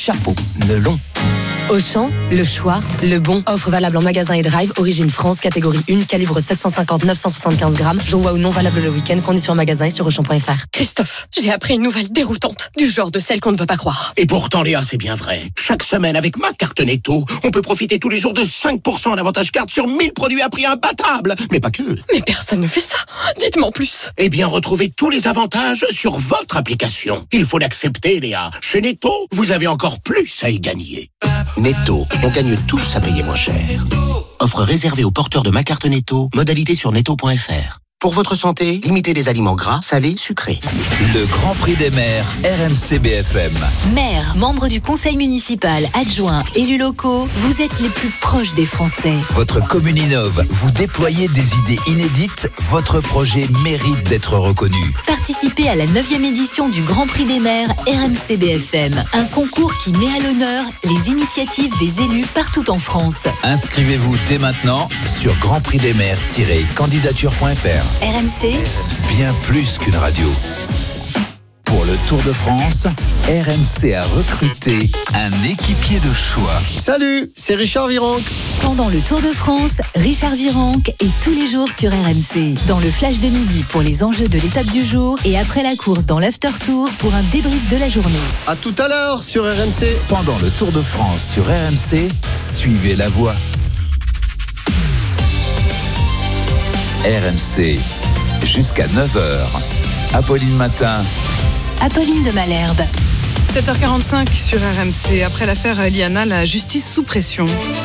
chapeau melon. Auchan, le choix, le bon. Offre valable en magasin et drive, origine France, catégorie 1, calibre 750-975 grammes. Jour ou non valable le week-end, conditions en magasin et sur Auchan.fr. Christophe, j'ai appris une nouvelle déroutante, du genre de celle qu'on ne veut pas croire. Et pourtant Léa, c'est bien vrai. Chaque semaine avec ma carte Netto, on peut profiter tous les jours de 5% en avantage carte sur 1000 produits à prix imbattable. Mais pas que. Mais personne ne fait ça. Dites-moi en plus. Eh bien, retrouvez tous les avantages sur votre application. Il faut l'accepter, Léa. Chez Netto, vous avez encore plus à y gagner. Netto, on gagne tous à payer moins cher. Offre réservée aux porteurs de ma carte Netto, modalité sur netto.fr. Pour votre santé, limitez les aliments gras, salés, sucrés. Le Grand Prix des maires, RMC BFM. Maires, membres du conseil municipal, adjoints, élus locaux, vous êtes les plus proches des Français. Votre commune innove, vous déployez des idées inédites, votre projet mérite d'être reconnu. Participez à la 9e édition du Grand Prix des maires RMC BFM, un concours qui met à l'honneur les initiatives des élus partout en France. Inscrivez-vous dès maintenant sur grandprixdesmaires-candidature.fr. RMC, Bien plus qu'une radio. Pour le Tour de France, RMC a recruté un équipier de choix. Salut, c'est Richard Virenque. pendant le Tour de France, Richard Virenque est tous les jours sur RMC. Dans le flash de midi pour les enjeux de l'étape du jour et après la course dans l'After Tour pour un débrief de la journée. À tout à l'heure sur RMC. Pendant le Tour de France sur RMC, suivez la voie. RMC, jusqu'à 9h. Apolline Matin. Apolline de Malherbe. 7h45 sur RMC. Après l'affaire Liana, la justice sous pression.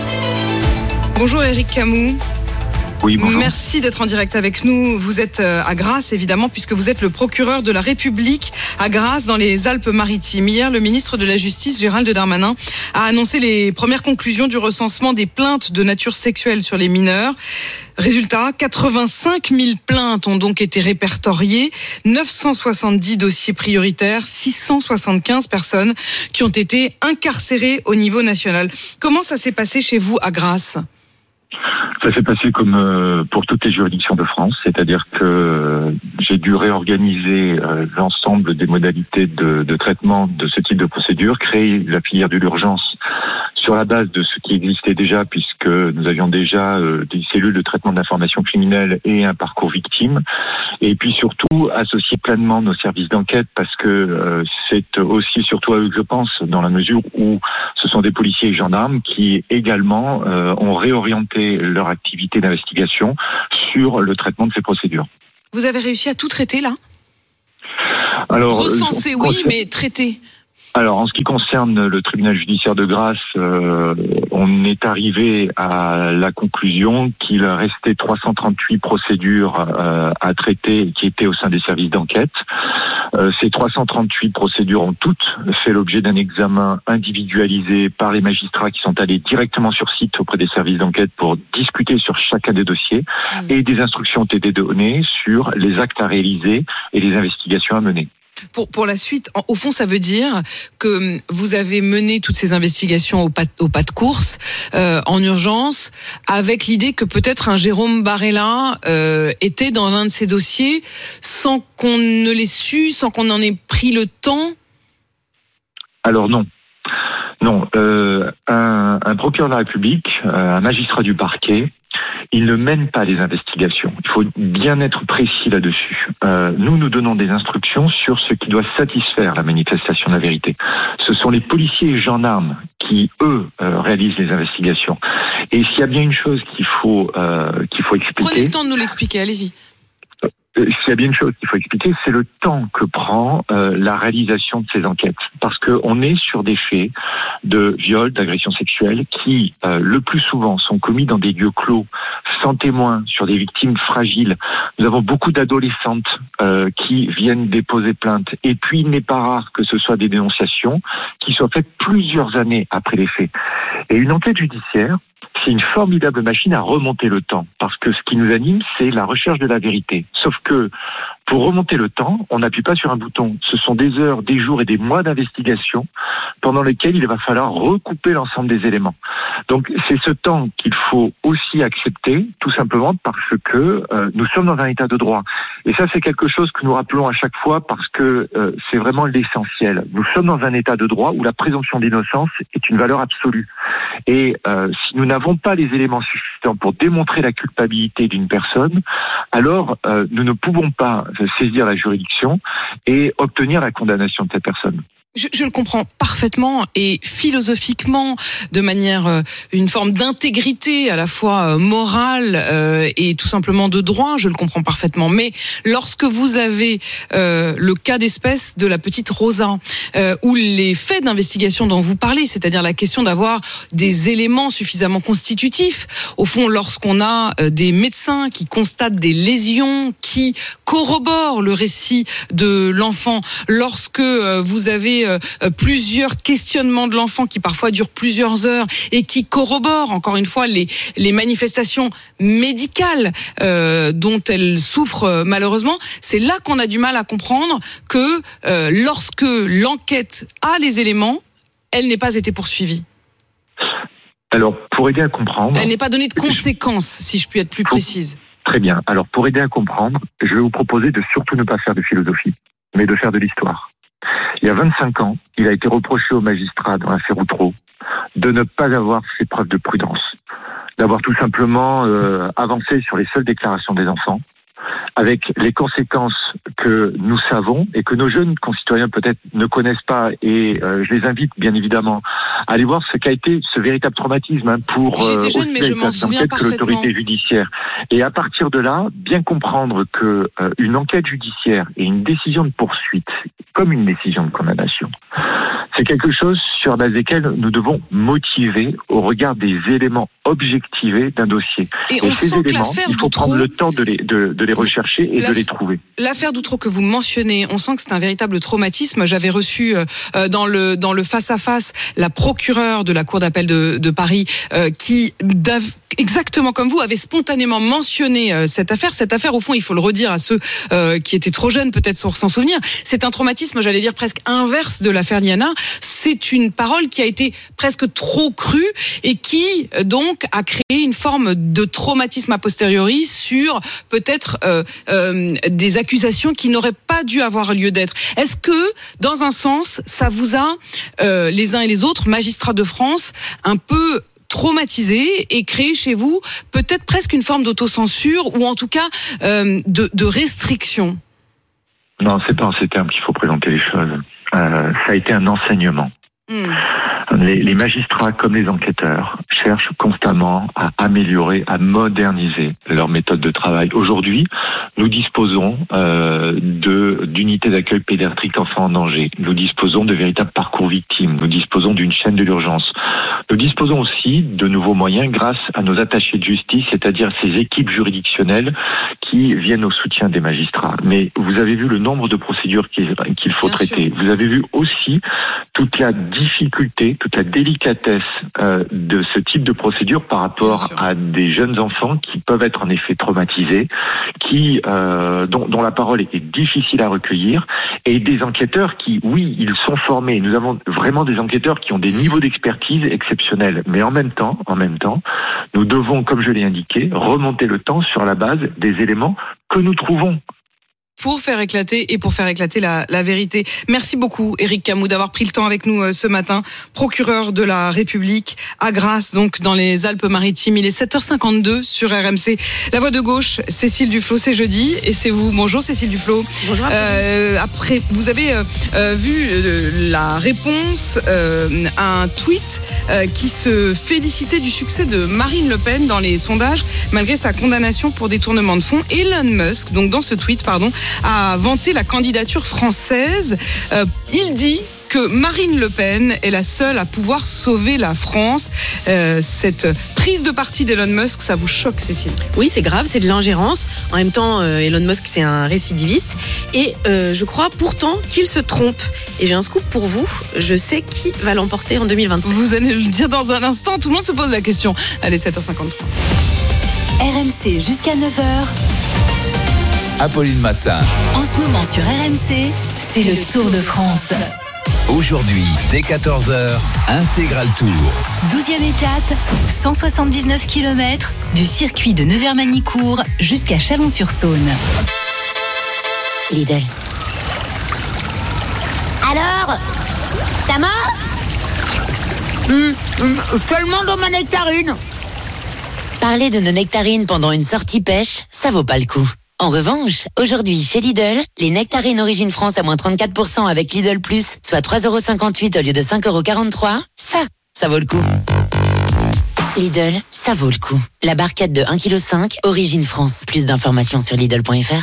Bonjour Éric Camus. Oui, bonjour. Merci d'être en direct avec nous. Vous êtes à Grasse, évidemment, puisque vous êtes le procureur de la République à Grasse, dans les Alpes-Maritimes. Hier, le ministre de la Justice, Gérald Darmanin, a annoncé les premières conclusions du recensement des plaintes de nature sexuelle sur les mineurs. Résultat, 85 000 plaintes ont donc été répertoriées, 970 dossiers prioritaires, 675 personnes qui ont été incarcérées au niveau national. Comment ça s'est passé chez vous à Grasse ? Ça s'est passé comme pour toutes les juridictions de France, c'est-à-dire que j'ai dû réorganiser l'ensemble des modalités de traitement de ce type de procédure, créer la filière de l'urgence sur la base de ce qui existait déjà, puisque nous avions déjà des cellules de traitement d'informations criminelles et un parcours victime, et puis surtout associer pleinement nos services d'enquête, parce que c'est aussi surtout à eux que je pense, dans la mesure où ce sont des policiers et gendarmes qui également ont réorienté leur activité d'investigation sur le traitement de ces procédures. Vous avez réussi à tout traiter là ? Alors, recenser, oui, mais traiter. Alors, en ce qui concerne le tribunal judiciaire de Grasse, on est arrivé à la conclusion qu'il restait 338 procédures à traiter qui étaient au sein des services d'enquête. Ces 338 procédures ont toutes fait l'objet d'un examen individualisé par les magistrats qui sont allés directement sur site auprès des services d'enquête pour discuter sur chacun des dossiers, et des instructions ont été données sur les actes à réaliser et les investigations à mener. Pour la suite, au fond, ça veut dire que vous avez mené toutes ces investigations au pas de course, en urgence, avec l'idée que peut-être un Jérôme Barella était dans l'un de ces dossiers sans qu'on ne l'ait su, sans qu'on en ait pris le temps. Alors non. Non, un procureur de la République, un magistrat du parquet, il ne mène pas les investigations. Il faut bien être précis là-dessus. Nous donnons des instructions sur ce qui doit satisfaire la manifestation de la vérité. Ce sont les policiers et gendarmes qui, eux, réalisent les investigations. Et s'il y a bien une chose qu'il faut expliquer... Prenez le temps de nous l'expliquer, allez-y. S'il y a bien une chose qu'il faut expliquer, c'est le temps que prend la réalisation de ces enquêtes. Parce qu'on est sur des faits de viol, d'agression sexuelle qui, le plus souvent, sont commis dans des lieux clos, sans témoins, sur des victimes fragiles. Nous avons beaucoup d'adolescentes qui viennent déposer plainte. Et puis, il n'est pas rare que ce soit des dénonciations qui soient faites plusieurs années après les faits. Et une enquête judiciaire, c'est une formidable machine à remonter le temps, parce que ce qui nous anime, c'est la recherche de la vérité. Sauf que, pour remonter le temps, on n'appuie pas sur un bouton. Ce sont des heures, des jours et des mois d'investigation pendant lesquels il va falloir recouper l'ensemble des éléments. Donc c'est ce temps qu'il faut aussi accepter, tout simplement parce que nous sommes dans un état de droit. Et ça, c'est quelque chose que nous rappelons à chaque fois parce que c'est vraiment l'essentiel. Nous sommes dans un état de droit où la présomption d'innocence est une valeur absolue. Et si nous n'avons pas les éléments suffisants pour démontrer la culpabilité d'une personne, alors nous ne pouvons pas saisir la juridiction et obtenir la condamnation de cette personne. Je le comprends parfaitement et philosophiquement, de manière, une forme d'intégrité à la fois morale et tout simplement de droit, je le comprends parfaitement. Mais lorsque vous avez le cas d'espèce de la petite Rosa, ou les faits d'investigation dont vous parlez, c'est-à-dire la question d'avoir des éléments suffisamment constitutifs, au fond, lorsqu'on a des médecins qui constatent des lésions, qui corroborent le récit de l'enfant, lorsque vous avez plusieurs questionnements de l'enfant qui parfois durent plusieurs heures et qui corroborent encore une fois les manifestations médicales dont elle souffre malheureusement, c'est là qu'on a du mal à comprendre que lorsque l'enquête a les éléments, elle n'ait pas été poursuivie. Alors, pour aider à comprendre... Elle n'est pas donnée de conséquences, si je puis être plus précise. Très bien. Alors, pour aider à comprendre, je vais vous proposer de surtout ne pas faire de philosophie, mais de faire de l'histoire. Il y a 25 ans, il a été reproché aux magistrats dans l'affaire Outreau de ne pas avoir fait preuve de prudence, d'avoir tout simplement avancé sur les seules déclarations des enfants, avec les conséquences que nous savons et que nos jeunes concitoyens peut-être ne connaissent pas. Et je les invite bien évidemment à aller voir ce qu'a été ce véritable traumatisme pour j'étais jeune, mais je m'en souviens parfaitement. L'autorité judiciaire. Et à partir de là, bien comprendre que une enquête judiciaire et une décision de poursuite, comme une décision de condamnation, c'est quelque chose sur la base desquels nous devons motiver au regard des éléments objectivés d'un dossier. Et on ces sent que éléments, l'affaire il faut prendre le temps de les rechercher et de les trouver. L'affaire d'Outreau que vous mentionnez, on sent que c'est un véritable traumatisme. J'avais reçu dans le face-à-face la procureure de la Cour d'appel de Paris qui, exactement comme vous, avait spontanément mentionné cette affaire. Cette affaire, au fond, il faut le redire à ceux qui étaient trop jeunes, peut-être sans s'en souvenir, c'est un traumatisme, j'allais dire, presque inverse de l'affaire Diana. C'est une parole qui a été presque trop crue et qui, donc, a créé une forme de traumatisme a posteriori sur peut-être des accusations qui n'auraient pas dû avoir lieu d'être. Est-ce que, dans un sens, ça vous a, les uns et les autres, magistrats de France, un peu traumatisé et créé chez vous peut-être presque une forme d'autocensure ou en tout cas de restriction? Non, c'est pas en ces termes qu'il faut présenter les choses. Ça a été un enseignement. Les magistrats comme les enquêteurs cherchent constamment à améliorer, à moderniser leur méthode de travail. Aujourd'hui, nous disposons d'unités d'accueil pédiatrique enfants en danger. Nous disposons de véritables parcours victimes. Nous disposons d'une chaîne de l'urgence. Nous disposons aussi de nouveaux moyens grâce à nos attachés de justice, c'est-à-dire ces équipes juridictionnelles qui viennent au soutien des magistrats. Mais vous avez vu le nombre de procédures qu'il faut traiter. Vous avez vu aussi toute la difficulté, toute la délicatesse de ce type de procédure par rapport à des jeunes enfants qui peuvent être en effet traumatisés, dont la parole est difficile à recueillir, et des enquêteurs qui, oui, ils sont formés. Nous avons vraiment des enquêteurs qui ont des niveaux d'expertise exceptionnels. Mais en même temps, nous devons, comme je l'ai indiqué, remonter le temps sur la base des éléments que nous trouvons. Pour faire éclater la vérité. Merci beaucoup, Éric Camoux, d'avoir pris le temps avec nous ce matin. Procureur de la République à Grasse, donc dans les Alpes-Maritimes. Il est 7h52 sur RMC. La voix de gauche, Cécile Duflot, c'est jeudi. Et c'est vous. Bonjour, Cécile Duflot. Bonjour. Après, vous avez vu la réponse à un tweet qui se félicitait du succès de Marine Le Pen dans les sondages, malgré sa condamnation pour détournement de fonds. Elon Musk, donc dans ce tweet, a vanté la candidature française. Il dit que Marine Le Pen est la seule à pouvoir sauver la France. Cette prise de parti d'Elon Musk, ça vous choque, Cécile? Oui, c'est grave, c'est de l'ingérence. En même temps, Elon Musk, c'est un récidiviste. Et je crois pourtant qu'il se trompe. Et j'ai un scoop pour vous. Je sais qui va l'emporter en 2025. Vous allez le dire dans un instant. Tout le monde se pose la question. Allez, 7h53. RMC jusqu'à 9h. Apolline Matin. En ce moment sur RMC, c'est le Tour de France. Aujourd'hui, dès 14h, Intégral Tour. 12e étape, 179 km du circuit de Nevers-Manicourt jusqu'à Chalon-sur-Saône. Lidl. Alors, ça mange Seulement dans ma nectarine. Parler de nos nectarines pendant une sortie pêche, ça vaut pas le coup. En revanche, aujourd'hui chez Lidl, les nectarines Origine France à moins 34% avec Lidl Plus, soit 3,58€ au lieu de 5,43€, ça vaut le coup. Lidl, ça vaut le coup. La barquette de 1,5 kg, Origine France. Plus d'informations sur Lidl.fr.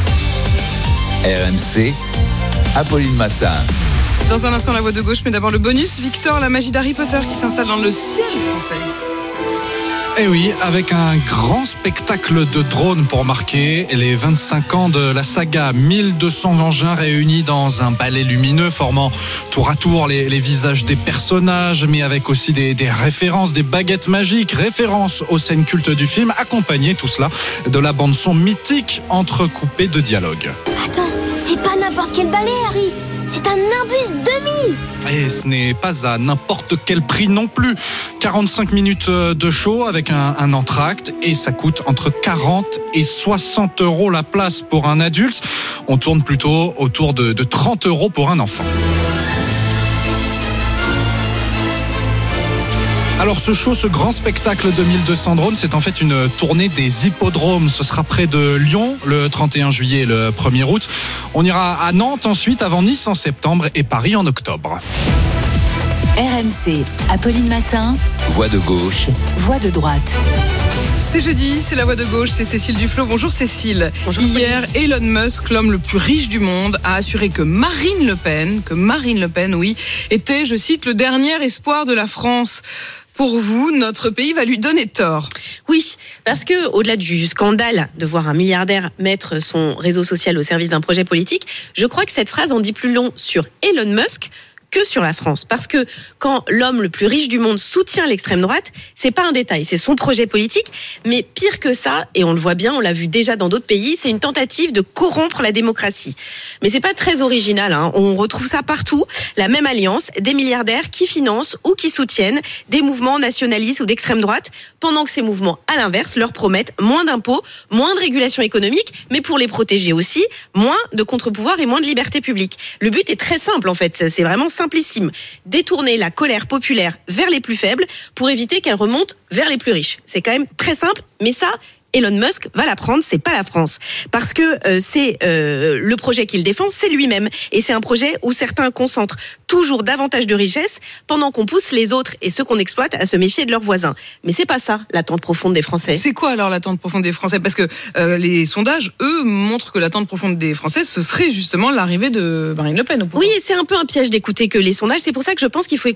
RMC, Apolline Matin. Dans un instant, la voix de gauche, mais d'abord le bonus. Victor, la magie d'Harry Potter qui s'installe dans le ciel français. Eh oui, avec un grand spectacle de drones pour marquer les 25 ans de la saga. 1200 engins réunis dans un balai lumineux formant tour à tour les visages des personnages, mais avec aussi des références, des baguettes magiques, références aux scènes cultes du film, accompagné tout cela de la bande-son mythique entrecoupée de dialogues. Attends, c'est pas n'importe quel balai, Harry. C'est un Nimbus 2000. Et ce n'est pas à n'importe quel prix non plus. 45 minutes de show avec un entracte et ça coûte entre 40 et 60€ la place pour un adulte. On tourne plutôt autour de 30€ pour un enfant. Alors ce show, ce grand spectacle de 1200 drones, c'est en fait une tournée des hippodromes. Ce sera près de Lyon le 31 juillet et le 1er août. On ira à Nantes ensuite, avant Nice en septembre et Paris en octobre. RMC, Apolline Matin. Voix de gauche. Voix de droite. C'est jeudi, c'est la voix de gauche, c'est Cécile Duflot. Bonjour Cécile. Bonjour. Hier, Elon Musk, l'homme le plus riche du monde, a assuré que Marine Le Pen, oui, était, je cite, le dernier espoir de la France. Pour vous, notre pays va lui donner tort. Oui, parce que au-delà du scandale de voir un milliardaire mettre son réseau social au service d'un projet politique, je crois que cette phrase en dit plus long sur Elon Musk que sur la France. Parce que quand l'homme le plus riche du monde soutient l'extrême droite, c'est pas un détail, c'est son projet politique. Mais pire que ça, et on le voit bien, on l'a vu déjà dans d'autres pays, c'est une tentative de corrompre la démocratie. Mais c'est pas très original, hein. On retrouve ça partout. La même alliance, des milliardaires qui financent ou qui soutiennent des mouvements nationalistes ou d'extrême droite, pendant que ces mouvements, à l'inverse, leur promettent moins d'impôts, moins de régulation économique, mais pour les protéger aussi, moins de contre-pouvoir et moins de liberté publique. Le but est très simple, en fait. C'est vraiment simplissime. Détourner la colère populaire vers les plus faibles pour éviter qu'elle remonte vers les plus riches. C'est quand même très simple, mais ça, Elon Musk va la prendre, c'est pas la France. Parce que c'est le projet qu'il défend, c'est lui-même. Et c'est un projet où certains concentrent toujours davantage de richesses pendant qu'on pousse les autres et ceux qu'on exploite à se méfier de leurs voisins. Mais c'est pas ça, l'attente profonde des Français. C'est quoi alors l'attente profonde des Français ? Parce que les sondages, eux, montrent que l'attente profonde des Français, ce serait justement l'arrivée de Marine Le Pen au pouvoir. Oui, c'est un peu un piège d'écouter que les sondages. C'est pour ça que je pense qu'il faut